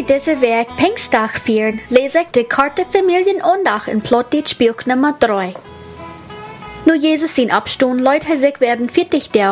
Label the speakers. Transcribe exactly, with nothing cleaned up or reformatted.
Speaker 1: wir diese Werk Pfingstdag vieren, lese ich die Karte Familienondag in Plottit Buch Nummer drei. Nu Jesus sin abstoen, Leute sich werden fertig der